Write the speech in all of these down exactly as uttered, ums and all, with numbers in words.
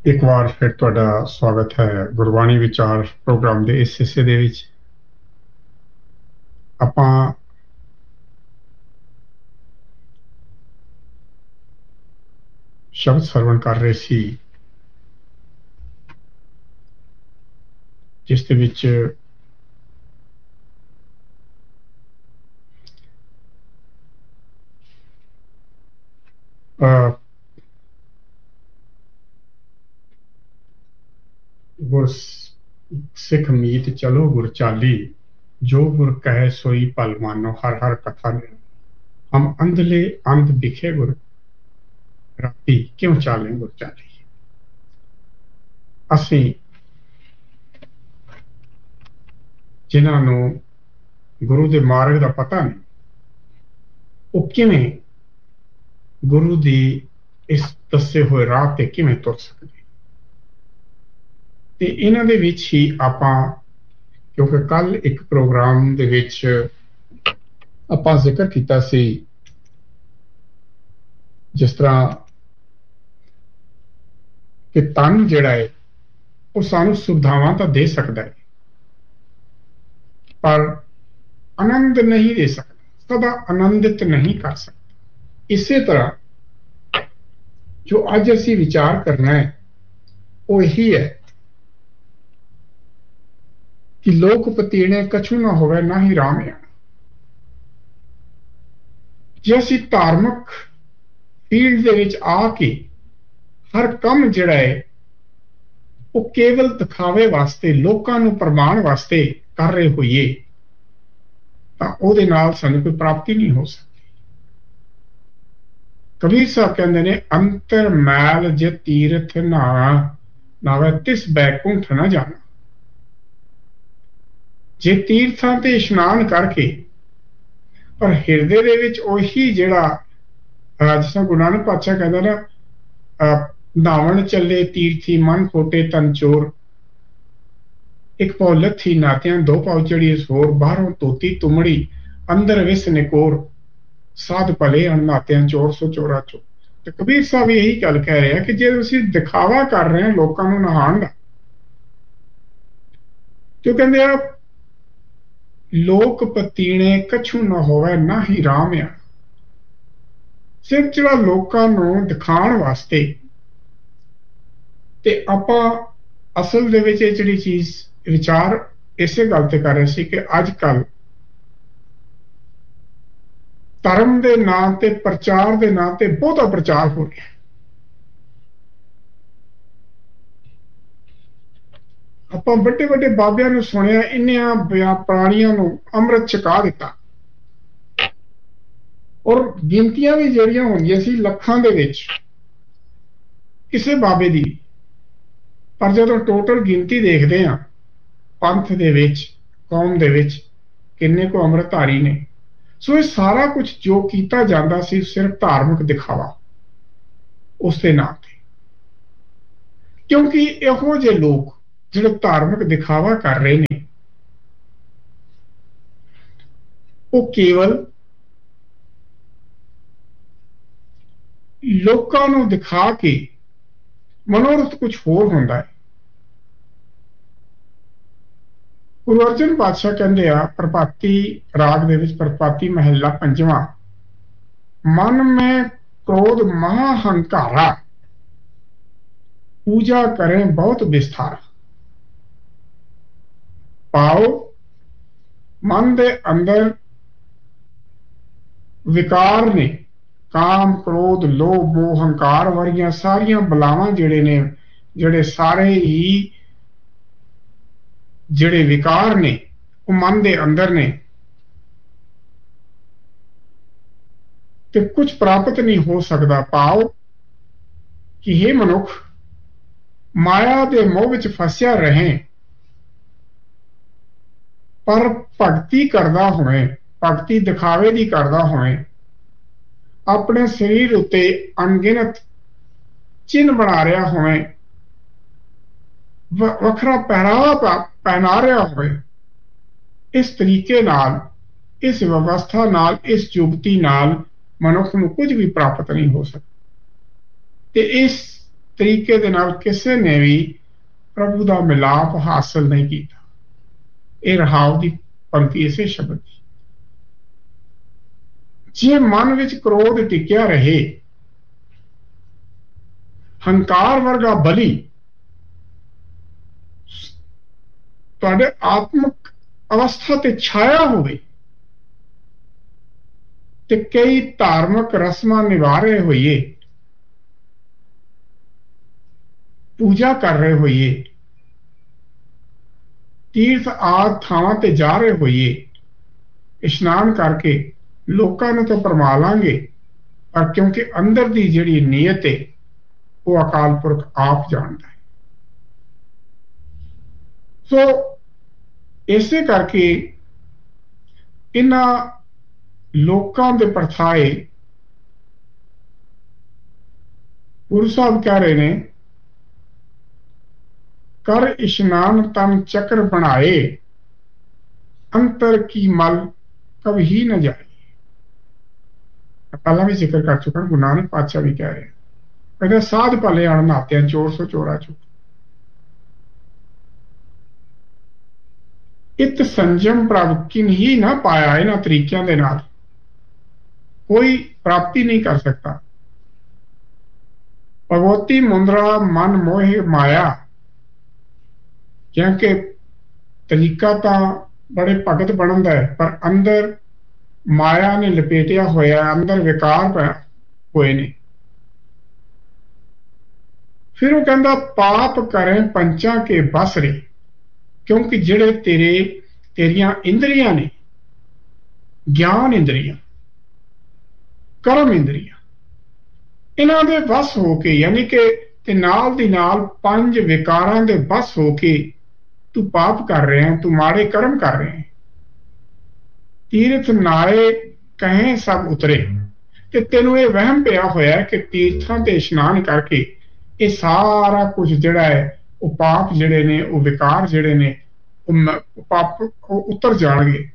एक बार फिर तुहाडा स्वागत है गुरबाणी विचार प्रोग्राम के इस हिस्से दे विच। आपां शब्द सरवण कर रहे सी जिस दे विच गुर सिख मीत चलो गुर चाली, जो गुर कहे सोई पल मानो हर हर कथा ने। हम अंधले अंध दिखे गुर राती, क्यों चाले गुर चाली। असीं जिन्हां नूं गुरु दे मार्ग दा पता नहीं, वो किवें गुरु दी इस दसे हुए राह ते किवें तुर सकदे। ते इन्हां दे विच ही आपां, क्योंकि कल एक प्रोग्राम दे विच आपां जिक्र कीता सी जिस तरह कि तन जिहड़ा है वो सानूं सुविधावां तां दे सकदा है पर आनंद नहीं दे सकता, सदा आनंदित नहीं कर सकता। इसे तरह जो अज असीं विचार करना है वो यही है कि लोक पतीने कछु ना होवे ना ही राम आना। जे असीं धार्मिक फील्ड दे विच आके हर काम जिहड़ा है वो केवल दिखावे वास्ते, लोकां नूं प्रमाण वास्ते कर रहे होइए तां उहदे नाल सानूं कोई प्राप्ति नहीं हो सकती। कबीर साहब कहंदे ने, अंतर मैल जे तीरथ नावा नावे तिस बैकुंठ ना जाना। जे तीर्थां ते इशनान करके पर हिरदे दे विच ओही जिहड़ा जिस तरह गुरु नानक पातशाह कहंदा ना, नावण चले तीर्थी मन खोटे तन चोर, एक पाव लथी नातियां दो पाव चढ़ी सोर, बाहरों तोती तुमड़ी अंदर विस निकोर, साध भले अननातियां चोर सो चोरा चोर। तो कबीर साहब यही गल कह रहे हैं कि जे तुसीं दिखावा कर रहे हैं लोकां नूं नहाण दा, तो कहंदे आ लोक पतीने कछु ना होवे ना ही राम आ। सिर्फ जिहड़ा लोकां नूं दिखाण वास्ते, ते आपां असल दे विच इह जिहड़ी चीज विचार इसे गल ते कर रहे सी कि अजकल धर्म दे नाम ते प्रचार दे नाम ते बहुता प्रचार हो रहा है। आपां वड्डे वड्डे बाबियां नूं सुनिया, इन्नियां प्राणियां नूं अमृत छका दिता और गिनतियां भी जिहड़ियां होंदियां सी लखां दे विच किसे बाबे दी, पर जदों टोटल गिनती देखदे हां पंथ दे विच, कौम दे विच किन्ने को अमृतधारी ने। सो ये सारा कुछ जो कीता जांदा सी सिर्फ धार्मिक दिखावा उसके नाम ते, क्योंकि इहो जे लोग जिहड़े धार्मिक दिखावा कर रहे ने वो केवल लोकां नूं दिखा के मनोरथ कुछ होर हुंदा है। गुरु अर्जन पातशाह कहंदे आ प्रभाती राग दे विच, प्रभाती महला पंजवां, मन में क्रोध महा हंकारा, पूजा करें बहुत विस्तारा। पाओ मन दे अंदर विकार ने, काम क्रोध लोभ मोह हंकार वरियां सारियां बलावां जिहड़े ने, जिहड़े सारे ही जिहड़े विकार ने वो मन दे अंदर ने, ते कुछ प्राप्त नहीं हो सकता। पाओ कि हे मनुख माया दे मोह विच फसिया रहे, पर भगती करदा होवे, भगती दिखावे दी करदा होवे, अपने शरीर उत्ते अनगिनत चिन्ह बना रहा होवे, वखरा पहरावा पहना रहा होवे, इस तरीके नाल, इस व्यवस्था नाल, इस जुगती नाल मनुख नूं कुछ भी प्राप्त नहीं हो सकता। ते इस तरीके दे नाल किसी ने भी प्रभु का मिलाप हासिल नहीं किया। यह रहाव की पंक्ति इसे शब्द की। जे मन विच क्रोध टिकिया रहे, हंकार वर्गा बली तुहाडे आत्मक अवस्था ते छाया होवे ते कई धार्मिक रस्मां निभा रहे होइए, पूजा कर रहे होइए, तीर्थ आदि थावां ते जा रहे होइए, इशनान करके लोकां नूं तां भरमा लांगे, पर क्योंकि अंदर दी जिहड़ी नीयत है वो अकाल पुरख आप जानदा है। सो इसे करके इन्हां लोकां दे प्रथाए गुरु साहब कह रहे ने, कर इशनान तन चक्र बनाए, अंतर की मल कभी न जाए। पहला भी जिक्र कर चुका, गुरु नानक पातशाह भी कह रहे हैं, कहते साध भले अण नात्या चोर सो चोरा चुक। इत संयम प्राप्त किन ही ना पाया, इन्हां तरीकों के नाल कोई प्राप्ति नहीं कर सकता। भगवती मुंदरा मन मोह माया, क्योंकि तरीका तो बड़े भगत बनन दा है, पर अंदर माया ने लपेटिया होया, अंदर विकार होए ने। फिर वो कहता पाप करें पंचा के बस रे, क्योंकि जिहड़े तेरे तेरियां इंद्रियां ने, ज्ञान इंद्रियां, कर्म इंद्रियां, इन्हां दे बस होके, यानी कि ते नाल दी नाल पंज विकारां दे बस होके तू पाप कर रहे हैं, तू माड़े कर्म कर रहे हैं। तीर्थ नाए कहें सब उतरे, ते तेनू ये वहम पिया होया कि तीर्थां ते इशनान करके ये सारा कुछ जिहड़ा है वो पाप जिहड़े ने, वो विकार जिहड़े ने, वो पाप वो उतर जाणगे।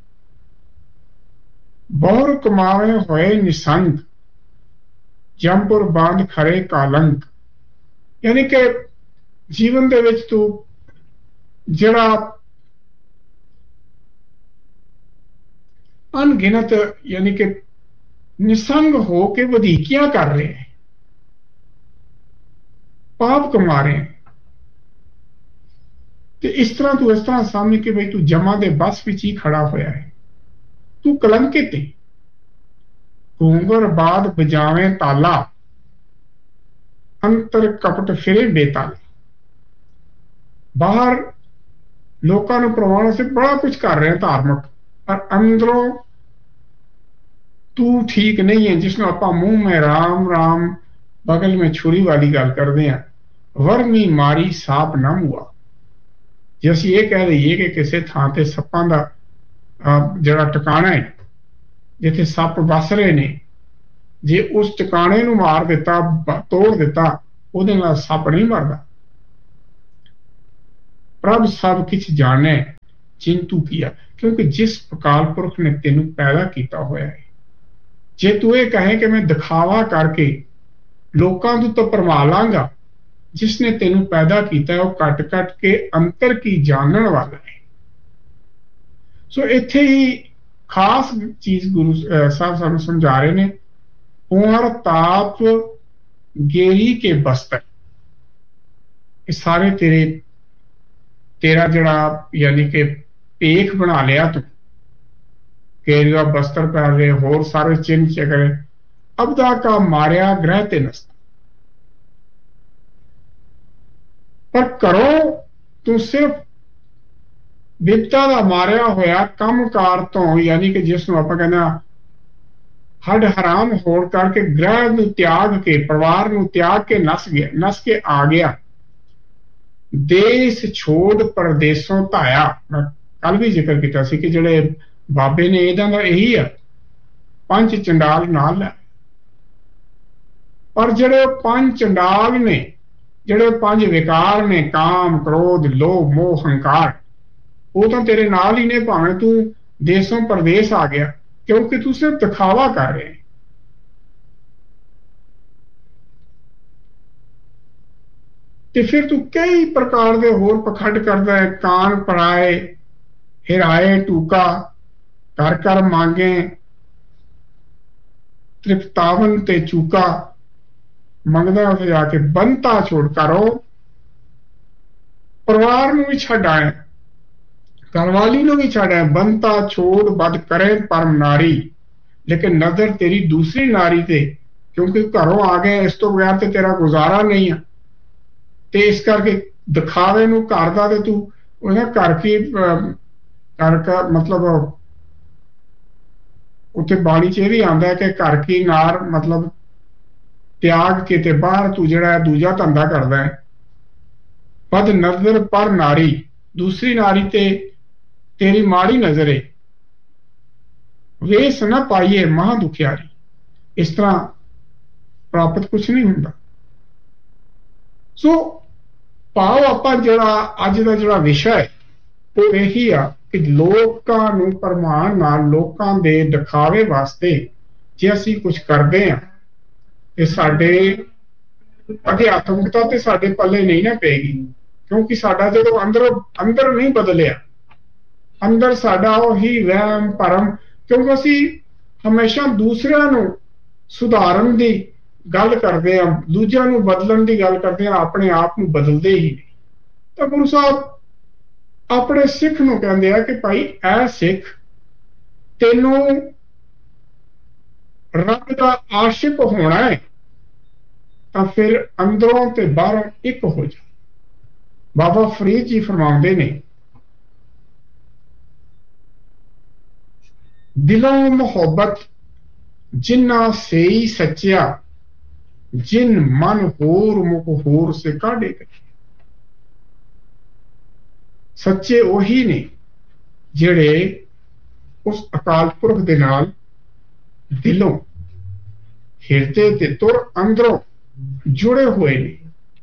बहुर कमावे होए निसंग, जमपुर बांध खरे कालंक, यानी कि जीवन दे विच तू जिहड़ा अनगिनत यानी कि निसंग हो के वधीकियां कर रहे हैं, पाप कमा रहे हैं। तो इस तरह तू इस तरह सामने कि भाई तू जमा दे बस विच ही खड़ा होया है, तू कलंकित है। घूंगर बाद बजावे ताला, अंतर कपट फिरे बेताला। बाहर लोकां नूं परवाण से बड़ा कुछ कर रहे हैं धार्मिक, पर अंदरों तू ठीक नहीं है, जिसनों आपां मुंह में राम राम बगल में छुरी वाली गल करते हैं, वर्मी मारी साप ना मुआ। जे असीं ये कह दईए कि किसी थां ते सप्पां दा जिहड़ा टिकाणा है, जिथे सप वस रहे ने, जे उस टिकाणे नूं मार दिता, तोड़ दिता, उहदे नाल सप नहीं मरदा। प्रभ सब किछ जाने चिंतु किया, क्योंकि जिस अकाल पुरख ने तेनू पैदा किया होया है, जे तू ये कहे कि मैं दिखावा करके लोकां तों तो भरमा लांगा, जिसने तेनू पैदा किया है वो कट कट के अंतर की जानन वाला है। सो इत्थे ही खास चीज गुरु साहब सानू समझा रहे ने, कुंवर ताप गेरी के बस्तर, ये सारे तेरे तेरा जड़ा यानी कि पेख बना लिया तू, केरिया बस्तर पहन रहे, होर सारे चिन्ह चकरे, अबदा का मारिया ग्रह ते नस्त। पर करो तू सिर्फ विपता का मारिया होया कम कार तो, यानी कि जिसनों आपां कहना हड हराम होड़ करके ग्रह नूं त्याग के, परिवार नूं त्याग के नस गया, नस के आ गया। देश छोड़ परदेसों धाया, मैं कल भी जिक्र किया सी कि जिहड़े बाबे ने इहदा दा यही है, पंज चंडाल नाल है। पर जिहड़े पंज चंडाल ने, जिहड़े पंज विकार ने, काम क्रोध लोभ मोह हंकार, वो तो तेरे नाल ही ने, भावें तू देशों परदेस आ गया, क्योंकि तू सिर्फ दिखावा कर रहे हैं। ਤੇ ਫਿਰ ਤੂੰ ਕਈ ਪ੍ਰਕਾਰ ਦੇ ਹੋਰ ਪਖੰਡ ਕਰਦਾ ਹੈ। ਕਾਨ ਪਰਾਏ ਹਿਰਾਏ ਟੂਕਾ ਕਰ ਕਰ ਮੰਗੇ ਤ੍ਰਿਪਤਾਵਨ ਤੇ ਚੂਕਾ। ਮੰਗਦਾ ਉੱਥੇ ਜਾ ਕੇ ਬੰਤਾ ਛੋੜ ਕਰੋ, ਪਰਿਵਾਰ ਨੂੰ ਵੀ ਛੱਡ ਆਏ, ਘਰਵਾਲੀ ਨੂੰ ਵੀ ਛੱਡ ਆਏ। ਬੰਤਾ ਛੋੜ ਬਦ ਕਰੇ ਪਰਮ ਨਾਰੀ, ਲੇਕਿਨ ਨਜ਼ਰ ਤੇਰੀ ਦੂਸਰੀ ਨਾਰੀ ਤੇ, ਕਿਉਂਕਿ ਘਰੋਂ ਆ ਗਏ, ਇਸ ਤੋਂ ਬਗੈਰ ਤੇ ਤੇਰਾ ਗੁਜ਼ਾਰਾ ਨਹੀਂ ਆ। ਤੇ ਇਸ ਕਰਕੇ ਦਿਖਾਵੇ ਨੂੰ ਘਰ ਦਾ ਤੇ ਤੂੰ ਉਹਨਾਂ ਘਰ ਕੀ ਘਰ ਕਾ ਮਤਲਬ ਉੱਥੇ ਬਾਣੀ ਚ ਇਹ ਵੀ ਆਉਂਦਾ ਹੈ ਕਿ ਘਰ ਕੀ ਨਾਰ ਮਤਲਬ ਤਿਆਗ ਕੇ ਤੇ ਬਾਹਰ ਤੂੰ ਜਿਹੜਾ ਦੂਜਾ ਧੰਦਾ ਕਰਦਾ ਹੈ। ਬਦ ਨਜ਼ਰ ਪਰ ਨਾਰੀ, ਦੂਸਰੀ ਨਾਰੀ ਤੇ ਤੇਰੀ ਮਾੜੀ ਨਜ਼ਰ ਏ। ਵੇਸ ਨਾ ਪਾਈਏ ਮਹਾ ਦੁਖਿਆਰੀ, ਇਸ ਤਰ੍ਹਾਂ ਪ੍ਰਾਪਤ ਕੁਛ ਨਹੀਂ ਹੁੰਦਾ। ਸੋ ਭਾਵ ਆਪਾਂ ਜਿਹੜਾ ਅੱਜ ਦਾ ਜਿਹੜਾ ਵਿਸ਼ਾ ਹੈ ਉਹ ਇਹੀ ਆ ਕਿ ਲੋਕਾਂ ਨੂੰ ਪ੍ਰਮਾਣ ਨਾਲ, ਲੋਕਾਂ ਦੇ ਦਿਖਾਵੇ ਵਾਸਤੇ ਜੇ ਅਸੀਂ ਕੁਝ ਕਰਦੇ ਹਾਂ ਤੇ ਸਾਡੇ ਅਧਿਆਤਮਿਕਤਾ ਤੇ ਸਾਡੇ ਪੱਲੇ ਨਹੀਂ ਨਾ ਪਏਗੀ। ਕਿਉਂਕਿ ਸਾਡਾ ਜਦੋਂ ਅੰਦਰ ਅੰਦਰ ਨਹੀਂ ਬਦਲਿਆ, ਅੰਦਰ ਸਾਡਾ ਉਹੀ ਵਹਿਮ ਭਰਮ, ਕਿਉਂਕਿ ਅਸੀਂ ਹਮੇਸ਼ਾ ਦੂਸਰਿਆਂ ਨੂੰ ਸੁਧਾਰਨ ਦੀ ਗੱਲ ਕਰਦੇ ਹਾਂ, ਦੂਜਿਆਂ ਨੂੰ ਬਦਲਣ ਦੀ ਗੱਲ ਕਰਦੇ ਹਾਂ, ਆਪਣੇ ਆਪ ਨੂੰ ਬਦਲਦੇ ਹੀ ਨਹੀਂ। ਤਾਂ ਗੁਰੂ ਸਾਹਿਬ ਆਪਣੇ ਸਿੱਖ ਨੂੰ ਕਹਿੰਦੇ ਆ ਕਿ ਭਾਈ ਐ ਸਿੱਖ, ਤੈਨੂੰ ਰੱਬ ਦਾ ਆਸ਼ਿਕ ਹੋਣਾ ਹੈ ਤਾਂ ਫਿਰ ਅੰਦਰੋਂ ਤੇ ਬਾਹਰੋਂ ਇੱਕ ਹੋ ਜਾ। ਬਾਬਾ ਫਰੀਦ ਜੀ ਫਰਮਾਉਂਦੇ ਨੇ, ਦਿਲੋਂ ਮੁਹੱਬਤ ਜਿੰਨਾ ਸਈ ਸੱਚਿਆ, ਜਿਨ ਮਨ ਹੋਰ ਮੁਖ ਹੋਰ ਸੇ ਕਾਢੇ। ਸੱਚੇ ਉਹੀ ਨੇ ਜਿਹੜੇ ਉਸ ਅਕਾਲ ਪੁਰਖ ਦੇ ਨਾਲ ਦਿਲੋਂ, ਹਿਰਦੇ ਤੇ ਤੁਰ ਅੰਦਰੋਂ ਜੁੜੇ ਹੋਏ ਨੇ।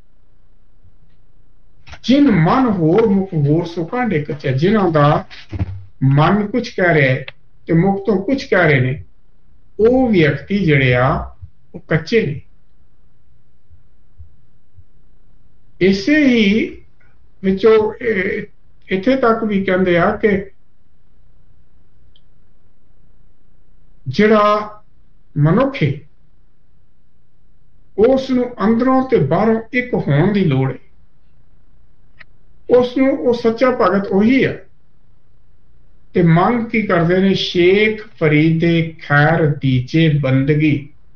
ਜਿਨ ਮਨ ਹੋਰ ਮੁਖ ਹੋਰ ਸੋ ਕਾਢੇ ਕੱਚਾ, ਜਿਨ੍ਹਾਂ ਦਾ ਮਨ ਕੁਝ ਕਹਿ ਰਿਹਾ ਹੈ ਤੇ ਮੁਖ ਤੋਂ ਕੁਝ ਕਹਿ ਰਹੇ ਨੇ, ਉਹ ਵਿਅਕਤੀ ਜਿਹੜੇ ਆ ਉਹ ਕੱਚੇ ਨੇ। ਇਸੇ ਹੀ ਵਿੱਚੋਂ ਇੱਥੇ ਤੱਕ ਵੀ ਕਹਿੰਦੇ ਆ ਕਿ ਜਿਹੜਾ ਮਨੁੱਖ ਹੈ ਉਸ ਨੂੰ ਅੰਦਰੋਂ ਤੇ ਬਾਹਰੋਂ ਇੱਕ ਹੋਣ ਦੀ ਲੋੜ ਹੈ। ਉਸ ਨੂੰ ਉਹ ਸੱਚਾ ਭਗਤ ਉਹੀ ਹੈ। ਤੇ ਮੰਗ ਕੀ ਕਰਦੇ ਨੇ, ਸ਼ੇਖ ਫਰੀਦੇ ਖੈਰ ਦੀਜੇ ਬੰਦਗੀ।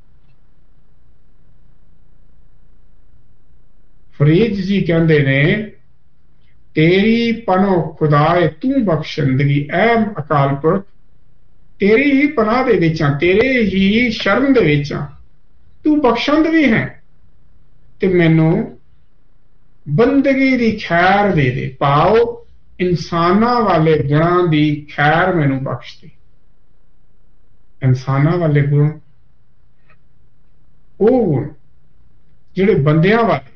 ਫਰੀਦ ਜੀ ਕਹਿੰਦੇ ਨੇ, ਤੇਰੀ ਪਨੋ ਖੁਦਾਏ ਤੂੰ ਬਖਸ਼ੰਦਗੀ। ਐ ਅਕਾਲ ਪੁਰਖ, ਤੇਰੀ ਹੀ ਪਨਾਹ ਦੇ ਵਿੱਚ ਆ, ਤੇਰੇ ਹੀ ਸ਼ਰਨ ਦੇ ਵਿੱਚ ਆ, ਤੂੰ ਬਖਸ਼ੰਦ ਵੀ ਹੈ ਤੇ ਮੈਨੂੰ ਬੰਦਗੀ ਦੀ ਖੈਰ ਦੇ ਦੇ। ਪਾਓ ਇਨਸਾਨਾਂ ਵਾਲੇ ਗੁਣਾਂ ਦੀ ਖੈਰ ਮੈਨੂੰ ਬਖਸ਼ ਦੇ। ਇਨਸਾਨਾਂ ਵਾਲੇ ਗੁਣ ਉਹ ਗੁਣ ਜਿਹੜੇ ਬੰਦਿਆਂ ਵਾਲੇ,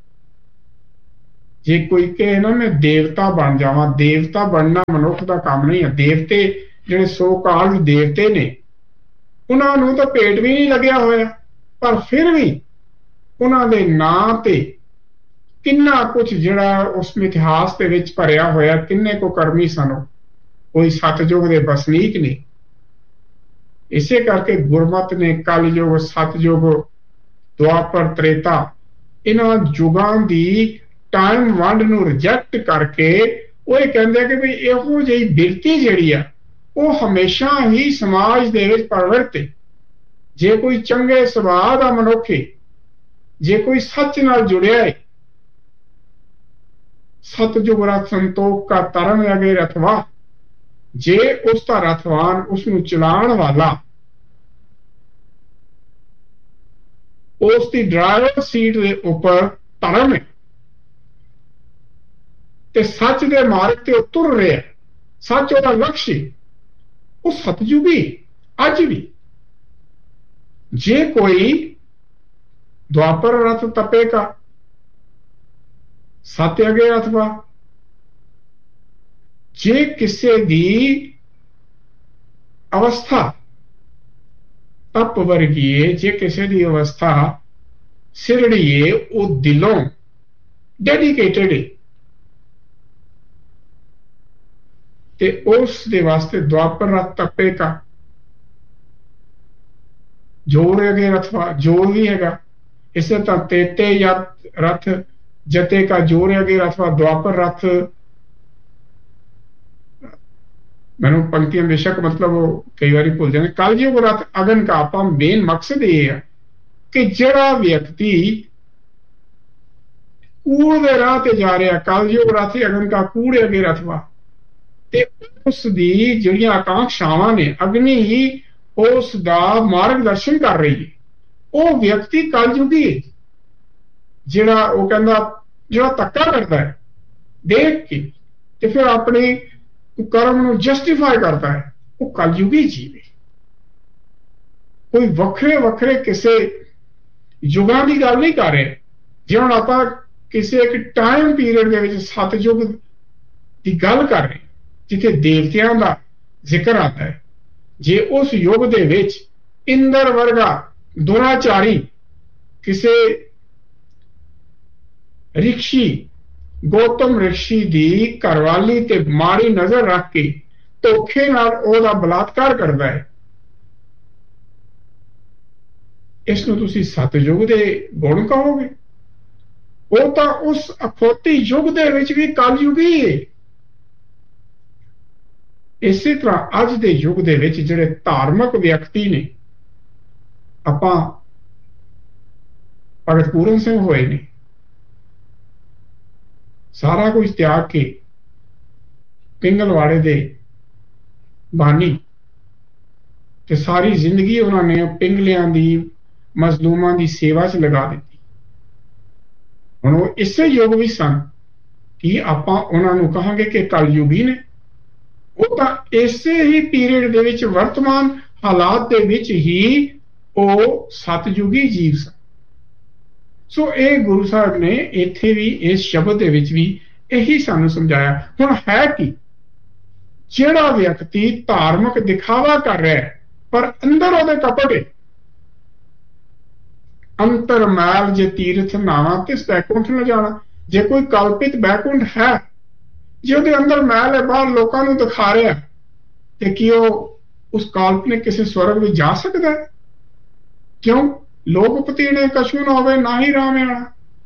ਜੇ ਕੋਈ ਕਹੇ ਨਾ ਮੈਂ ਦੇਵਤਾ ਬਣ ਜਾਵਾਂ, ਦੇਵਤਾ ਬਣਨਾ ਮਨੁੱਖ ਦਾ ਕੰਮ ਨਹੀਂ ਹੈ। ਦੇਵਤੇ ਜਿਹੜੇ ਸੋ ਕਾਲ ਦੇਵਤੇ ਨੇ, ਉਹਨਾਂ ਨੂੰ ਤਾਂ ਪੇਟ ਵੀ ਨਹੀਂ ਲੱਗਿਆ ਹੋਇਆ, ਪਰ ਫਿਰ ਵੀ ਉਹਨਾਂ ਦੇ ਨਾਂ ਤੇ ਕਿੰਨਾ ਕੁਝ ਜਿਹੜਾ ਉਸ ਇਤਿਹਾਸ ਦੇ ਵਿੱਚ ਭਰਿਆ ਹੋਇਆ। ਕਿੰਨੇ ਕੋ ਕਰਮੀ ਸਨ, ਕੋਈ ਸਤਜੁਗ ਦੇ ਵਸਨੀਕ ਨੇ। ਇਸੇ ਕਰਕੇ ਗੁਰਮਤਿ ਨੇ ਕਲਯੁਗ, ਸਤਜੁਗ, ਦੁਆਪਰ, ਤ੍ਰੇਤਾ, ਇਹਨਾਂ ਯੁਗਾਂ ਦੀ ਟਾਈਮ ਵੰਡ ਨੂੰ ਰਿਜੈਕਟ ਕਰਕੇ ਉਹ ਇਹ ਕਹਿੰਦੇ ਕਿ ਵੀ ਇਹੋ ਜਿਹੀ ਬਿਰਤੀ ਜਿਹੜੀ ਆ ਉਹ ਹਮੇਸ਼ਾ ਹੀ ਸਮਾਜ ਦੇ ਵਿੱਚ ਪ੍ਰਵਰਤ ਹੈ। ਜੇ ਕੋਈ ਚੰਗੇ ਸੁਭਾਅ ਦਾ ਮਨੁੱਖ ਹੈ, ਜੇ ਕੋਈ ਸੱਚ ਨਾਲ ਜੁੜਿਆ ਹੈ, ਸਤਜੁਗ ਰਥ ਸੰਤੋਖ ਕਾ ਤਰਨ ਅਗੇ ਰਥਵਾ, ਜੇ ਉਸ ਦਾ ਰਥਵਾਨ ਉਸ ਨੂੰ ਚਲਾਉਣ ਵਾਲਾ ਉਸ ਦੀ ਡਰਾਈਵਰ ਸੀਟ ਦੇ ਉੱਪਰ ਧਰਮ ਹੈ ਤੇ ਸੱਚ ਦੇ ਮਾਰਗ ਤੇ ਉਹ ਤੁਰ ਰਿਹਾ, ਸੱਚ ਉਹਦਾ ਲਕਸ਼ ਹੈ, ਉਹ ਸਤਜੁਗੀ ਅੱਜ ਵੀ। ਜੇ ਕੋਈ ਦੁਆਪਰ ਰਥ ਤਪੇਗਾ, ਸੱਤ ਅਗੇ ਰਥਵਾ। ਜੇ ਕਿਸੇ ਦੀ ਅਵਸਥਾ ਤਪ ਵਰਗੀ ਹੈ, ਜੇ ਕਿਸੇ ਦੀ ਅਵਸਥਾ ਸਿਰੜੀ ਹੈ, ਉਹ ਦਿਲੋਂ ਡੈਡੀਕੇਟਡ ਹੈ, ਤੇ ਉਸ ਦੇ ਵਾਸਤੇ ਦੁਆਪਰ ਰਥ ਤਪੇਗਾ। ਜੋਰ ਅਗੇ ਰਥਵਾ ਜੋਰ ਵੀ ਹੈਗਾ, ਇਸੇ ਤਰ੍ਹਾਂ ਤੇਤੇ ਰਥ ਜਤੇ ਕਾ ਜੋਰ ਅਗੇ ਰਥਵਾ ਦੁਆਪਰ ਰਥ। ਮੈਨੂੰ ਪੰਕਤੀਆਂ ਬੇਸ਼ੱਕ ਮਤਲਬ ਉਹ ਕਈ ਵਾਰੀ ਭੁੱਲ ਜਾਂਦੇ। ਕਲਯੁਗ ਰਥ ਅਗਨ ਕਾ, ਆਪਾਂ ਮੇਨ ਮਕਸਦ ਇਹ ਹੈ ਕਿ ਜਿਹੜਾ ਵਿਅਕਤੀ ਕੂੜ ਦੇ ਰਾਹ ਤੇ ਜਾ ਰਿਹਾ, ਕਲਯੁਗ ਰਥ ਅਗਨ ਕਾ ਕੂੜੇ ਅਗੇ ਰਥਵਾ, ਤੇ ਉਸ ਦੀ ਜਿਹੜੀਆਂ ਆਕਾਂਖਸ਼ਾਵਾਂ ਨੇ ਅਗਨੀ ਹੀ ਉਸ ਦਾ ਮਾਰਗਦਰਸ਼ਨ ਕਰ ਰਹੀ ਹੈ। ਉਹ ਵਿਅਕਤੀ ਕਲਯੁਗੀ ਹੈ, ਜਿਹੜਾ ਉਹ ਕਹਿੰਦਾ ਜਿਹੜਾ ਧੱਕਾ ਕਰਦਾ ਹੈ ਦੇਖ ਕੇ ਤੇ ਫਿਰ ਆਪਣੇ ਕਰਮ ਨੂੰ ਜਸਟੀਫਾਈ ਕਰਦਾ ਹੈ, ਉਹ ਕਲਯੁਗੀ ਜੀਵ ਹੈ। ਕੋਈ ਵੱਖਰੇ ਵੱਖਰੇ ਕਿਸੇ ਯੁਗਾਂ ਦੀ ਗੱਲ ਨਹੀਂ ਕਰ ਰਹੇ। ਜੇ ਹੁਣ ਆਪਾਂ ਕਿਸੇ ਇੱਕ ਟਾਈਮ ਪੀਰੀਅਡ ਦੇ ਵਿੱਚ ਸਤਯੁਗ ਦੀ ਗੱਲ ਕਰ ਰਹੇ ਜਿੱਥੇ ਦੇਵਤਿਆਂ ਦਾ ਜ਼ਿਕਰ ਆਉਂਦਾ ਹੈ, ਜੇ ਉਸ ਯੁੱਗ ਦੇ ਵਿੱਚ ਇੰਦਰ ਵਰਗਾ ਦੁਰਾਚਾਰੀ ਕਿਸੇ ਰਿਸ਼ੀ, ਗੌਤਮ ਰਿਸ਼ੀ ਦੀ ਘਰਵਾਲੀ ਤੇ ਮਾੜੀ ਨਜ਼ਰ ਰੱਖ ਕੇ ਧੋਖੇ ਨਾਲ ਉਹਦਾ ਬਲਾਤਕਾਰ ਕਰਦਾ ਹੈ, ਇਸ ਨੂੰ ਤੁਸੀਂ ਸਤਯੁਗ ਦੇ ਗੁਣ ਕਹੋਗੇ? ਉਹ ਤਾਂ ਉਸ ਅਖੌਤੀ ਯੁੱਗ ਦੇ ਵਿੱਚ ਵੀ ਕਲਯੁਗੀ ਹੈ। ਇਸੇ ਤਰ੍ਹਾਂ ਅੱਜ ਦੇ ਯੁੱਗ ਦੇ ਵਿੱਚ ਜਿਹੜੇ ਧਾਰਮਿਕ ਵਿਅਕਤੀ ਨੇ, ਆਪਾਂ ਭਗਤ ਪੂਰਨ ਸਿੰਘ ਹੋਏ ਨੇ, ਸਾਰਾ ਕੁਝ ਤਿਆਗ ਕੇ ਪਿੰਗਲਵਾੜੇ ਦੇ ਬਾਨੀ ਤੇ ਸਾਰੀ ਜ਼ਿੰਦਗੀ ਉਹਨਾਂ ਨੇ ਪਿੰਗਲਿਆਂ ਦੀ, ਮਜ਼ਲੂਮਾਂ ਦੀ ਸੇਵਾ 'ਚ ਲਗਾ ਦਿੱਤੀ। ਹੁਣ ਉਹ ਇਸੇ ਯੁੱਗ ਵਿੱਚ ਸਨ, ਕੀ ਆਪਾਂ ਉਹਨਾਂ ਨੂੰ ਕਹਾਂਗੇ ਕਿ ਕਲਯੁਗੀ ਨੇ? ਉਹ ਤਾਂ ਇਸੇ ਹੀ ਪੀਰੀਅਡ ਦੇ ਵਿੱਚ, ਵਰਤਮਾਨ ਹਾਲਾਤ ਦੇ ਵਿੱਚ ਹੀ ਉਹ ਸਤਯੁਗੀ ਜੀਵ ਸਨ। ਸੋ ਇਹ ਗੁਰੂ ਸਾਹਿਬ ਨੇ ਇੱਥੇ ਵੀ ਇਸ ਸ਼ਬਦ ਦੇ ਵਿੱਚ ਵੀ ਇਹੀ ਸਾਨੂੰ ਸਮਝਾਇਆ। ਹੁਣ ਹੈ ਕਿ ਜਿਹੜਾ ਵਿਅਕਤੀ ਧਾਰਮਿਕ ਦਿਖਾਵਾ ਕਰ ਰਿਹਾ ਹੈ ਪਰ ਅੰਦਰ ਉਹਦੇ ਕਪਟ ਹੈ, ਅੰਤਰ ਮੈਲ ਜੇ ਤੀਰਥ ਨਾਵਾਂ ਤਿਸ ਬੈਕੁੰਠ ਨਾ ਜਾਣਾ। ਜੇ ਕੋਈ ਕਲਪਿਤ ਬੈਕੁੰਠ ਹੈ, ਜੇ ਉਹਦੇ ਅੰਦਰ ਮੈਲ ਹੈ, ਬਾਹਰ ਲੋਕਾਂ ਨੂੰ ਦਿਖਾ ਰਿਹਾ, ਤੇ ਕੀ ਉਹ ਉਸ ਕਾਲਪਨਿਕ ਕਿਸੇ ਸਵਰਗ ਵਿੱਚ ਜਾ ਸਕਦਾ ਹੈ? ਕਿਉਂ? ਲੋਕ ਪਤੀਣੇ ਕਛੂ ਨਾ ਹੋਵੇ ਨਾ ਹੀ ਰਾਮ ਆਣਾ।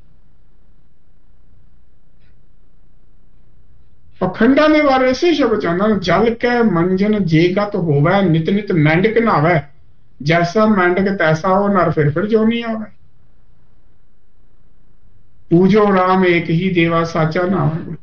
ਪਖੰਡਾਂ ਦੇ ਬਾਰੇ ਇਸੇ ਸ਼ਬਦ ਚਾਹੁੰਦਾ, ਜਲ ਕੈ ਮੰਜਨ ਜੇਗਤ ਹੋਵੇ, ਨਿਤ ਨਿਤ ਮੈਂਡਕ ਨਾਵੇ, ਜੈਸਾ ਮੈਂਡਕ ਤੈਸਾ ਉਹ ਨਰ ਫਿਰ ਫਿਰ ਜੋ ਨਹੀਂ ਆਵੇ। ਪੂਜੋ ਰਾਮ ਏਕ ਹੀ ਦੇਵਾ ਸਾਚਾ ਨਾਮ।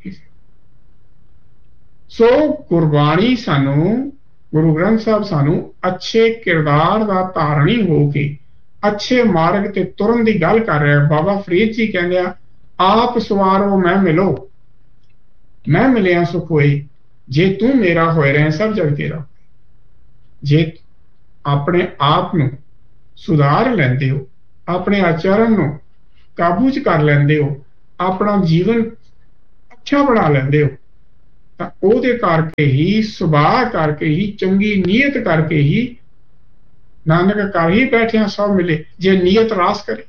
ਸੋ ਗੁਰਬਾਣੀ ਸਾਨੂੰ, ਗੁਰੂ ਗ੍ਰੰਥ ਸਾਹਿਬ ਸਾਨੂੰ ਅੱਛੇ ਕਿਰਦਾਰ ਦਾ ਧਾਰਨੀ ਹੋ ਕੇ ਅੱਛੇ ਮਾਰਗ ਤੇ ਤੁਰਨ ਦੀ ਗੱਲ ਕਰ ਰਿਹਾ। ਬਾਬਾ ਫਰੀਦ ਜੀ ਕਹਿੰਦੇ ਆ, ਆਪ ਸਵਾਰੋ ਮੈਂ ਮਿਲੋ, ਮੈਂ ਮਿਲਿਆ ਸੁਖ ਹੋਏ, ਜੇ ਤੂੰ ਮੇਰਾ ਹੋਏ ਰਹੇ ਸਭ ਜਗ ਤੇਰਾ। ਜੇ ਆਪਣੇ ਆਪ ਨੂੰ ਸੁਧਾਰ ਲੈਂਦੇ ਹੋ, ਆਪਣੇ ਆਚਰਣ ਨੂੰ ਕਾਬੂ 'ਚ ਕਰ ਲੈਂਦੇ ਹੋ, ਆਪਣਾ ਜੀਵਨ ਅੱਛਾ ਬਣਾ ਲੈਂਦੇ ਹੋ, ਤਾਂ ਉਹਦੇ ਕਰਕੇ ਹੀ, ਸੁਭਾਅ ਕਰਕੇ ਹੀ, ਚੰਗੀ ਨੀਅਤ ਕਰਕੇ ਹੀ, ਨਾਨਕ ਘਰ ਹੀ ਬੈਠਿਆਂ ਸਭ ਮਿਲੇ। ਜੇ ਨੀਅਤ ਰਾਸ ਕਰੇ,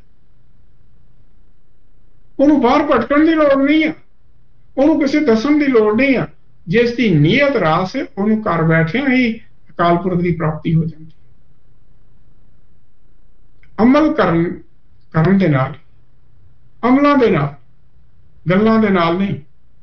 ਉਹਨੂੰ ਬਾਹਰ ਭਟਕਣ ਦੀ ਲੋੜ ਨਹੀਂ ਆ, ਉਹਨੂੰ ਕਿਸੇ ਦੱਸਣ ਦੀ ਲੋੜ ਨਹੀਂ ਆ। ਜਿਸ ਦੀ ਨੀਅਤ ਰਾਸ ਹੈ, ਉਹਨੂੰ ਘਰ ਬੈਠਿਆਂ ਹੀ ਅਕਾਲ ਪੁਰਖ ਦੀ ਪ੍ਰਾਪਤੀ ਹੋ ਜਾਂਦੀ। ਅਮਲ ਕਰਨ ਕਰਨ ਦੇ ਨਾਲ, ਅਮਲਾਂ ਦੇ ਨਾਲ, ਗੱਲਾਂ ਦੇ ਨਾਲ ਨਹੀਂ।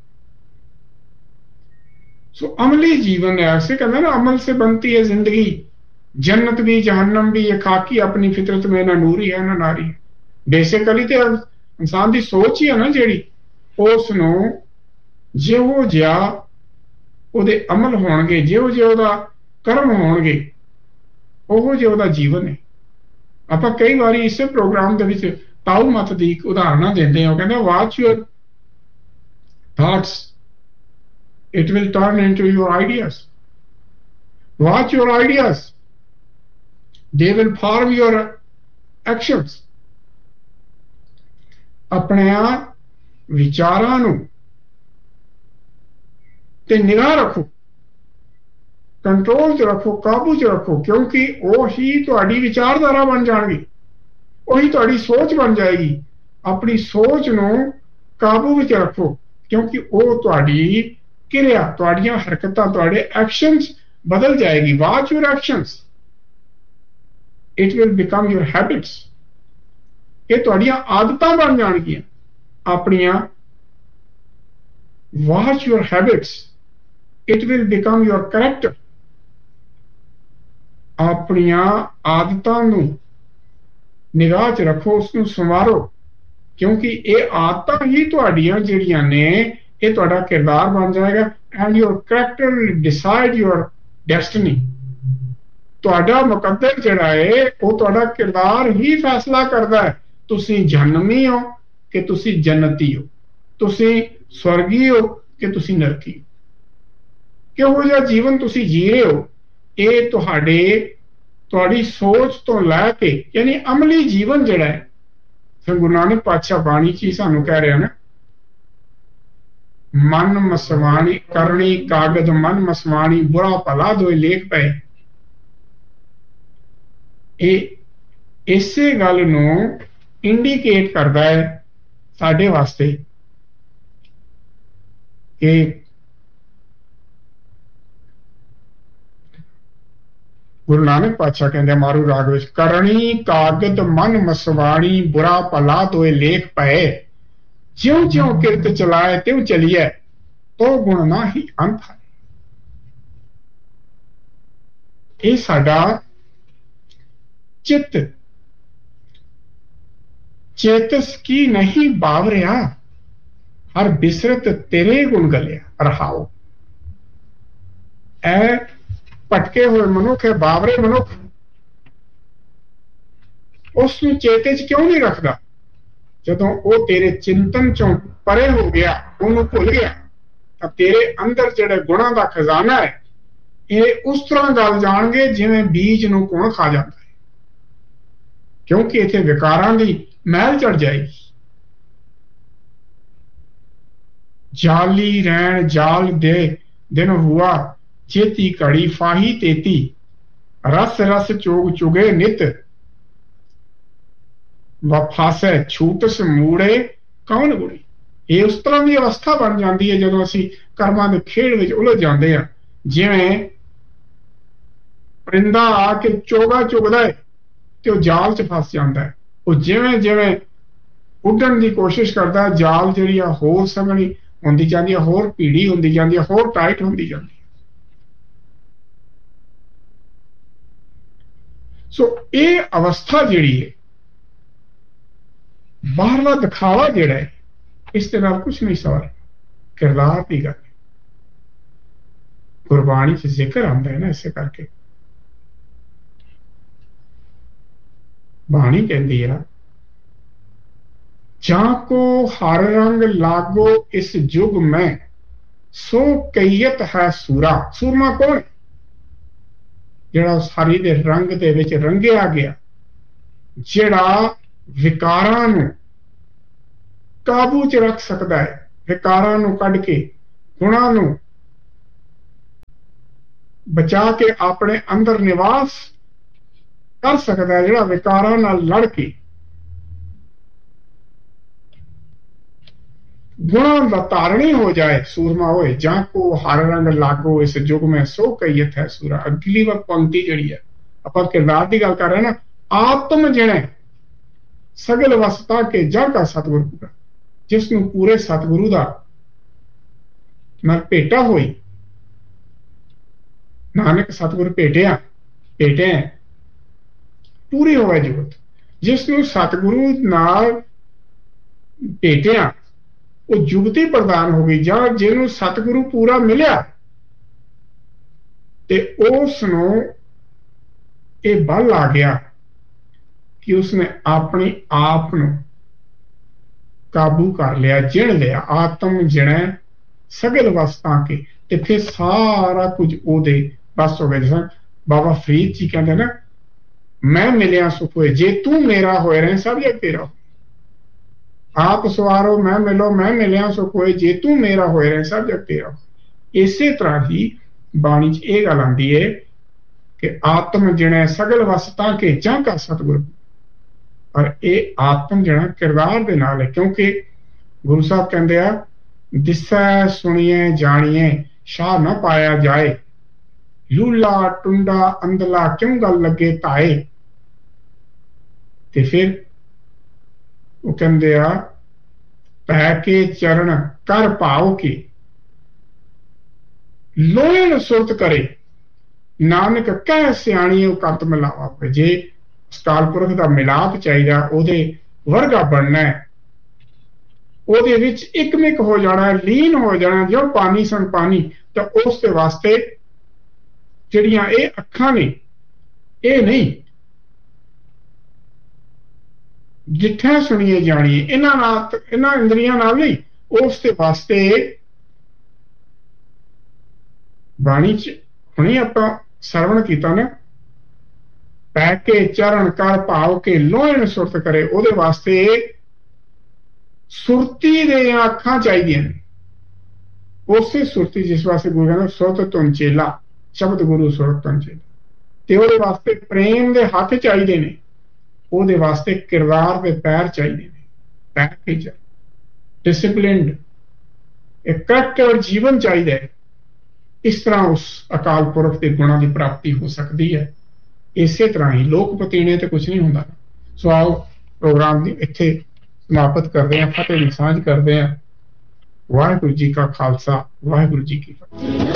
सो अमली जीवन है, ऐसे कहते हैं ना, अमल से बनती है जिंदगी, जन्नत भी जहन्नम भी, ये खाकी अपनी फितरत में ना नूरी है ना नारी है। बेसिकली तो इंसान की सोच ही है ना जिहड़ी, उसनूं जिहो जिहा ਉਹਦੇ ਅਮਲ ਹੋਣਗੇ, ਜਿਹੋ ਜਿਹੇ ਉਹਦਾ ਕਰਮ ਹੋਣਗੇ, ਉਹੋ ਜਿਹਾ ਉਹਦਾ ਜੀਵਨ ਹੈ। ਆਪਾਂ ਕਈ ਵਾਰੀ ਇਸੇ ਪ੍ਰੋਗਰਾਮ ਦੇ ਵਿੱਚ ਤਾਊ ਮਤ ਦੀ ਇੱਕ ਉਦਾਹਰਣ ਦਿੰਦੇ ਹਾਂ। ਉਹ ਕਹਿੰਦਾ watch your thoughts, it will turn into your ideas. Watch your ideas, they will form your actions. ਆਪਣੇ ਵਿਚਾਰਾਂ ਨੂੰ ਤੇ ਨਿਗਾਹ ਰੱਖੋ, ਕੰਟਰੋਲ 'ਚ ਰੱਖੋ, ਕਾਬੂ 'ਚ ਰੱਖੋ, ਕਿਉਂਕਿ ਉਹ ਹੀ ਤੁਹਾਡੀ ਵਿਚਾਰਧਾਰਾ ਬਣ ਜਾਣਗੇ, ਉਹੀ ਤੁਹਾਡੀ ਸੋਚ ਬਣ ਜਾਏਗੀ। ਆਪਣੀ ਸੋਚ ਨੂੰ ਕਾਬੂ ਵਿੱਚ ਰੱਖੋ, ਕਿਉਂਕਿ ਉਹ ਤੁਹਾਡੀ ਕਿਰਿਆ, ਤੁਹਾਡੀਆਂ ਹਰਕਤਾਂ, ਤੁਹਾਡੇ ਐਕਸ਼ਨਸ ਬਦਲ ਜਾਏਗੀ। Watch your actions, it will become your habits. ਇਹ ਤੁਹਾਡੀਆਂ ਆਦਤਾਂ ਬਣ ਜਾਣਗੀਆਂ ਆਪਣੀਆਂ। Watch your habits, it will become your character. ਆਪਣੀਆਂ ਆਦਤਾਂ ਨੂੰ ਨਿਗਾਹ 'ਚ ਰੱਖੋ, ਉਸ ਨੂੰ ਸੰਵਾਰੋ, ਕਿਉਂਕਿ ਇਹ ਆਦਤਾਂ ਹੀ ਤੁਹਾਡੀਆਂ ਜਿਹੜੀਆਂ ਨੇ ਇਹ ਤੁਹਾਡਾ ਕਿਰਦਾਰ ਬਣ ਜਾਏਗਾ। And your character will decide your destiny. ਤੁਹਾਡਾ ਮੁਕੱਦਰ ਜਿਹੜਾ ਹੈ ਉਹ ਤੁਹਾਡਾ ਕਿਰਦਾਰ ਹੀ ਫੈਸਲਾ ਕਰਦਾ ਹੈ। ਤੁਸੀਂ ਜਹੰਨਮੀ ਹੋ ਕਿ ਤੁਸੀਂ ਜੰਨਤੀ ਹੋ, ਤੁਸੀਂ ਸਵਰਗੀ ਹੋ ਕਿ ਤੁਸੀਂ ਨਰਕੀ ਹੋ। ਕਿਹੋ ਜਿਹਾ ਜੀਵਨ ਤੁਸੀਂ ਜੀ ਰਹੇ ਹੋ, ਇਹ ਤੁਹਾਡੇ ਤੁਹਾਡੀ ਸੋਚ ਤੋਂ ਲੈ ਕੇ, ਯਾਨੀ ਅਮਲੀ ਜੀਵਨ ਜਿਹੜਾ ਹੈ, ਗੁਰੂ ਨਾਨਕ ਪਾਤਸ਼ਾਹ ਬਾਣੀ 'ਚ ਹੀ ਸਾਨੂੰ ਕਹਿ ਰਿਹਾ ਨਾ, ਮਨ ਮਸਵਾਣੀ ਕਰਨੀ ਕਾਗਦ ਮਨ ਮਸਵਾਣੀ, ਬੁਰਾ ਭਲਾ ਦੋਏ ਲੇਖ ਪਏ। ਇਹ ਇਸੇ ਗੱਲ ਨੂੰ ਇੰਡੀਕੇਟ ਕਰਦਾ ਹੈ ਸਾਡੇ ਵਾਸਤੇ ਕਿ ਗੁਰੂ ਨਾਨਕ ਪਾਤਸ਼ਾਹ ਕਹਿੰਦੇ ਮਾਰੂ ਰਾਗ ਵਿੱਚ, ਕਰਨੀ ਕਾਗਦ ਮਨ ਮਸਵਾਣੀ, ਬੁਰਾ ਭਲਾ ਦੋਏ ਲੇਖ ਪਏ। ਜਿਉਂ ਜਿਉਂ ਕਿਰਤ ਚਲਾਏ ਤਿਉ ਚਲੀਏ, ਤੋ ਗੁਣ ਨਾ ਹੀ ਅੰਤ ਹੈ। ਇਹ ਸਾਡਾ ਚਿੱਤ ਚੇਤਸ ਕੀ ਨਹੀਂ ਬਾਵਰਿਆ, ਹਰ ਬਿਸਰਤ ਤੇਰੇ ਗੁਣ ਗਲਿਆ ਰਹਾਓ। ਐ ਭਟਕੇ ਹੋਏ ਮਨੁੱਖ ਹੈ, ਬਾਵਰੇ ਮਨੁੱਖ, ਉਸ ਨੂੰ ਚੇਤੇ 'ਚ ਕਿਉਂ ਨਹੀਂ ਰੱਖਦਾ? ਜਦੋਂ ਉਹ ਤੇਰੇ ਚਿੰਤਨ ਚੋਂ ਪਰੇ ਹੋ ਗਿਆ, ਉਹਨੂੰ ਭੁੱਲ ਗਿਆ, ਤਾਂ ਤੇਰੇ ਅੰਦਰ ਜਿਹੜੇ ਗੁਣਾਂ ਦਾ ਖਜ਼ਾਨਾ ਹੈ ਇਹ ਉਸ ਤਰ੍ਹਾਂ ਗਲ ਜਾਣਗੇ ਜਿਵੇਂ ਬੀਜ ਨੂੰ ਕੌਣ ਖਾ ਜਾਂਦਾ ਹੈ, ਕਿਉਂਕਿ ਇੱਥੇ ਵਿਕਾਰਾਂ ਦੀ ਮਹਿਲ ਚੜ ਜਾਏਗੀ। ਜਾਲੀ ਰਹਿਣ ਜਾਲ ਦੇ ਦਿਨ ਹੁਆ, ਚੇਤੀ ਘੜੀ ਫਾਹੀ ਤੇਤੀ, ਰਸ ਰਸ ਚੋਗ ਚੁਗੇ ਨਿਤ, ਵਫਾਸੈ ਛੂਟਸ ਮੂੜੇ ਕੌਣ ਗੁਣੀ। ਇਹ ਉਸ ਤਰ੍ਹਾਂ ਦੀ ਅਵਸਥਾ ਬਣ ਜਾਂਦੀ ਹੈ ਜਦੋਂ ਅਸੀਂ ਕਰਮਾਂ ਦੇ ਖੇਡ ਵਿੱਚ ਉਲਝ ਜਾਂਦੇ ਹਾਂ। ਜਿਵੇਂ ਪਰਿੰਦਾ ਆ ਕੇ ਚੋਗਾ ਚੁਗਦਾ ਹੈ ਤੇ ਉਹ ਜਾਲ 'ਚ ਫਸ ਜਾਂਦਾ ਹੈ। ਉਹ ਜਿਵੇਂ ਜਿਵੇਂ ਉੱਡਣ ਦੀ ਕੋਸ਼ਿਸ਼ ਕਰਦਾ, ਜਾਲ ਜਿਹੜੀ ਆ ਹੋਰ ਸੰਘਣੀ ਹੁੰਦੀ ਜਾਂਦੀ ਹੈ, ਹੋਰ ਭੀੜੀ ਹੁੰਦੀ ਜਾਂਦੀ ਹੈ, ਹੋਰ ਟਾਈਟ ਹੁੰਦੀ ਜਾਂਦੀ ਹੈ। ਸੋ ਇਹ ਅਵਸਥਾ ਜਿਹੜੀ ਹੈ, ਬਾਹਰਲਾ ਦਿਖਾਵਾ ਜਿਹੜਾ ਹੈ, ਇਸ ਦੇ ਨਾਲ ਕੁਛ ਨਹੀਂ ਸਵਾਲ, ਕਿਰਦਾਰ ਦੀ ਗੱਲ ਹੈ। ਗੁਰਬਾਣੀ 'ਚ ਜ਼ਿਕਰ ਆਉਂਦਾ ਹੈ ਨਾ, ਇਸੇ ਕਰਕੇ ਬਾਣੀ ਕਹਿੰਦੀ ਆ, ਜਾਂ ਕੋ ਹਰ ਰੰਗ ਲਾਗੋ ਇਸ ਜੁਗ ਮੈਂ, ਸੋ ਕਈਅਤ ਹੈ ਸੂਰਾ। ਸੂਰਮਾ ਕੌਣ? ਜਿਹੜਾ ਉਸ ਹਰੀ ਦੇ ਰੰਗ ਦੇ ਵਿੱਚ ਰੰਗਿਆ ਗਿਆ, ਜਿਹੜਾ ਵਿਕਾਰਾਂ ਨੂੰ ਕਾਬੂ 'ਚ ਰੱਖ ਸਕਦਾ ਹੈ, ਵਿਕਾਰਾਂ ਨੂੰ ਕੱਢ ਕੇ ਗੁਣਾਂ ਨੂੰ ਬਚਾ ਕੇ ਆਪਣੇ ਅੰਦਰ ਨਿਵਾਸ ਕਰ ਸਕਦਾ ਹੈ, ਜਿਹੜਾ ਵਿਕਾਰਾਂ ਨਾਲ ਲੜ ਕੇ ਗੁਣਾਂ ਦਾ ਧਾਰਣੀ ਹੋ ਜਾਏ, ਸੂਰਮਾ ਹੋਏ। ਜਾਂ ਕੋ ਹਰ ਰੰਗ ਲਾਗੋ ਇਸ ਜੁਗ ਮੈਂ, ਸੋ ਕਈਅਤ ਹੈ ਸੂਰਾ। ਅਗਲੀ ਵਾਰ ਪੰਕਤੀ ਜਿਹੜੀ ਹੈ, ਆਪਾਂ ਕਿਰਦਾਰ ਦੀ ਗੱਲ ਕਰ ਰਹੇ ਨਾ, ਆਤਮ ਜਿਣੇ ਸਗਲ ਵਸਤਾ ਕੇ ਜਾ ਕਾ ਸਤਿਗੁਰ ਪੂਰਾ, ਜਿਸ ਨੂੰ ਪੂਰੇ ਸਤਿਗੁਰੂ ਦਾ ਨਾਲ ਭੇਟਾ ਹੋਈ। ਨਾਨਕ ਸਤਿਗੁਰ ਭੇਟਿਆ ਭੇਟੇ ਪੂਰੀ ਹੋਵੇ ਜੁਗਤ, ਜਿਸ ਨੂੰ ਸਤਿਗੁਰੂ ਨਾਲ ਭੇਟਿਆ ਉਹ ਜੁਗਤੀ ਪ੍ਰਦਾਨ ਹੋ ਗਈ। ਜਾਂ ਜਿਹਨੂੰ ਸਤਿਗੁਰੂ ਪੂਰਾ ਮਿਲਿਆ ਤੇ ਉਸ ਨੂੰ ਇਹ ਬਲ ਆ ਗਿਆ ਕਿ ਉਸਨੇ ਆਪਣੇ ਆਪ ਨੂੰ ਕਾਬੂ ਕਰ ਲਿਆ, ਜਿਣ ਲਿਆ। ਆਤਮ ਜਿਣੈ ਸਗਲ ਵਸਤਾਂ ਕੇ, ਤੇ ਫਿਰ ਸਾਰਾ ਕੁਝ ਉਹਦੇ ਬਸ ਹੋ ਗਿਆ। ਜਿਸ ਬਾਬਾ ਫਰੀਦ ਜੀ ਕਹਿੰਦੇ ਨਾ, ਮੈਂ ਮਿਲਿਆ ਸੁਖ ਹੋਏ, ਜੇ ਤੂੰ ਮੇਰਾ ਹੋਏ ਰਹੇ ਸਭ ਜਗ ਤੇਰਾ। ਆਪ ਸਵਾਰੋ ਮੈਂ ਮਿਲੋ, ਮੈਂ ਮਿਲਿਆ ਸੁਖ ਹੋਏ, ਜੇ ਤੂੰ ਮੇਰਾ ਹੋਏ ਰਹੇ ਸਭ ਜਗ ਤੇਰਾ। ਇਸੇ ਤਰ੍ਹਾਂ ਹੀ ਬਾਣੀ 'ਚ ਇਹ ਗੱਲ ਆਉਂਦੀ ਹੈ ਕਿ ਆਤਮ ਜਿਣੈ ਸਗਲ ਵਸਤਾਂ ਕੇ ਜਾਂ ਕਾ ਸਤਿਗੁਰ। ਪਰ ਇਹ ਆਤਮ ਜਿਹੜਾ ਕਿਰਦਾਰ ਦੇ ਨਾਲ ਹੈ, ਕਿਉਂਕਿ ਗੁਰੂ ਸਾਹਿਬ ਕਹਿੰਦੇ ਆ, ਦਿਸੈ ਸੁਣੀਏ ਜਾਣੀਏ ਸ਼ਾਹ ਨਾ ਪਾਇਆ ਜਾਏ, ਲੂਲਾ ਟੁੰਡਾ ਅੰਦਲਾ ਕਿਉਂ ਗੱਲ ਲੱਗੇ ਧਾਏ। ਤੇ ਫਿਰ ਉਹ ਕਹਿੰਦੇ ਆ, ਪੈ ਕੇ ਚਰਨ ਕਰ ਭਾਵ ਕੇ ਲੋਹਣ ਸੁਰਤ ਕਰੇ, ਨਾਨਕ ਕਹਿ ਸਿਆਣੀ ਉਹ ਕਰਤ ਮਿਲਾਵਾ। ਜੇ ਅਕਾਲ ਪੁਰਖ ਦਾ ਮਿਲਾਪ ਚਾਹੀਦਾ, ਉਹਦੇ ਵਰਗਾ ਬਣਨਾ ਹੈ, ਉਹਦੇ ਵਿੱਚ ਇਕਮਿਕ ਹੋ ਜਾਣਾ, ਲੀਨ ਹੋ ਜਾਣਾ, ਜੋ ਪਾਣੀ ਸਨ ਪਾਣੀ। ਤਾਂ ਉਸ ਦੇ ਵਾਸਤੇ ਜਿਹੜੀਆਂ ਇਹ ਅੱਖਾਂ ਨੇ, ਇਹ ਨਹੀਂ, ਜਿੱਥੇ ਸੁਣੀਏ ਜਾਣੀਏ, ਇਹਨਾਂ ਨਾਲ, ਇਹਨਾਂ ਇੰਦਰੀਆਂ ਨਾਲ ਨਹੀਂ, ਉਸ ਦੇ ਵਾਸਤੇ ਬਾਣੀ ਚ ਹੁਣੇ ਆਪਾਂ ਸਰਵਣ ਕੀਤਾ ਨਾ, ਪੈ ਕੇ ਚਰਨ ਕਰ ਭਾਵ ਕੇ ਲੋਹਣ ਸੁਰਤ ਕਰੇ, ਉਹਦੇ ਵਾਸਤੇ ਸੁਰਤੀ ਦੀਆਂ ਅੱਖਾਂ ਚਾਹੀਦੀਆਂ ਨੇ। ਉਸੇ ਸੁਰਤੀ ਜਿਸ ਵਾਸਤੇ ਗੁਰੂ ਕਹਿੰਦਾ ਸੁਰਤ ਤੁਮ ਚੇਲਾ, ਸ਼ਬਦ ਗੁਰੂ ਸੁਰਤ ਤੁਮ ਚੇਲਾ। ਤੇ ਉਹਦੇ ਵਾਸਤੇ ਪ੍ਰੇਮ ਦੇ ਹੱਥ ਚਾਹੀਦੇ ਨੇ, ਉਹਦੇ ਵਾਸਤੇ ਕਿਰਦਾਰ ਦੇ ਪੈਰ ਚਾਹੀਦੇ ਨੇ, ਪੈਕੇਜ ਡਿਸਿਪਲਿਨਡ ਇੱਕ ਕਰੈਕਟਰ ਜੀਵਨ ਚਾਹੀਦਾ ਹੈ। ਇਸ ਤਰ੍ਹਾਂ ਉਸ ਅਕਾਲ ਪੁਰਖ ਦੇ ਗੁਣਾਂ ਦੀ ਪ੍ਰਾਪਤੀ ਹੋ ਸਕਦੀ ਹੈ। ਇਸੇ ਤਰ੍ਹਾਂ ਹੀ ਲੋਕਪਤੀ ਨੇ ਤੇ ਕੁਝ ਨਹੀਂ ਹੁੰਦਾ। ਸੋ ਆਓ ਪ੍ਰੋਗਰਾਮ ਦੀ ਇੱਥੇ ਸਮਾਪਤ ਕਰਦੇ ਹਾਂ, ਫਤਿਹ ਦੀ ਸਾਂਝ ਕਰਦੇ ਹਾਂ। ਵਾਹਿਗੁਰੂ ਜੀ ਕਾ ਖਾਲਸਾ, ਵਾਹਿਗੁਰੂ ਜੀ ਕੀ ਫਤਿਹ।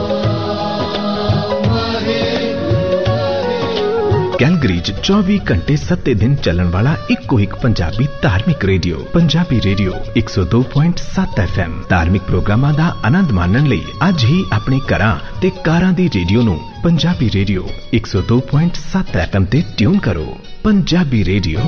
ਕੈਲਗਰੀ ਚ ਚੌਵੀ ਘੰਟੇ ਸੱਤੇ ਦਿਨ ਚੱਲਣ ਵਾਲਾ ਇੱਕੋ ਇੱਕ ਪੰਜਾਬੀ ਧਾਰਮਿਕ ਰੇਡੀਓ, ਪੰਜਾਬੀ ਰੇਡੀਓ ਇੱਕ ਸੌ ਦੋ ਪੁਆਇੰਟ ਸੱਤ ਐਫ ਐਮ। ਧਾਰਮਿਕ ਪ੍ਰੋਗਰਾਮਾਂ ਦਾ ਆਨੰਦ ਮਾਣਨ ਲਈ ਅੱਜ ਹੀ ਆਪਣੇ ਘਰਾਂ ਤੇ ਕਾਰਾਂ ਦੀ ਰੇਡੀਓ ਨੂੰ ਪੰਜਾਬੀ ਰੇਡੀਓ ਇੱਕ ਸੌ ਦੋ ਪੁਆਇੰਟ ਸੱਤ ਐਫ ਐਮ ਤੇ ਟਿਊਨ ਕਰੋ। ਪੰਜਾਬੀ ਰੇਡੀਓ